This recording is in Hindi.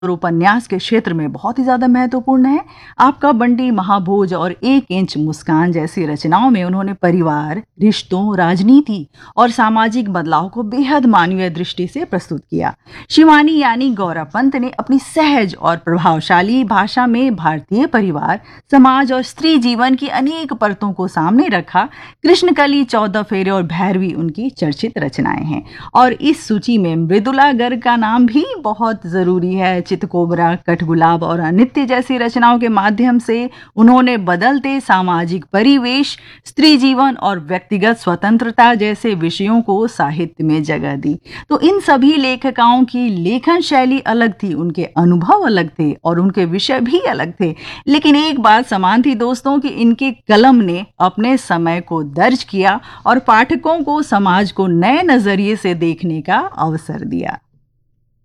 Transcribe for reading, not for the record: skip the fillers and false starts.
और उपन्यास के क्षेत्र में बहुत ही ज़्यादा महत्वपूर्ण है। आपका बंटी, महाभोज और एक इंच मुस्कान जैसी रचनाओं में उन्होंने परिवार, रिश्तों, राजनीति और सामाजिक बदलाव को बेहद मानवीय दृष्टि से प्रस्तुत किया। शिवानी यानी गौरव पंत ने अपनी सहज और प्रभावशाली भाषा में भारतीय परिवार, समाज और स्त्री जीवन की अनेक परतों को सामने रखा। कृष्णकली, 14 फेरे और भैरवी उनकी चर्चित रचनाएं हैं। और इस सूची में मृदुला गर्ग का नाम भी बहुत ज़रूरी है। चितकोबरा, कठगुलाब और अनित्य जैसी रचनाओं के माध्यम से उन्होंने बदलते सामाजिक परिवेश, स्त्री जीवन और व्यक्तिगत स्वतंत्रता जैसे विषयों को साहित्य में जगह दी। तो इन सभी लेखिकाओं की लेखन शैली अलग थी, उनके अनुभव अलग थे और उनके विषय भी अलग थे, लेकिन एक बात समान थी दोस्तों कि इनके कलम ने अपने समय को दर्ज किया और पाठकों को समाज को नए नजरिए से देखने का अवसर दिया।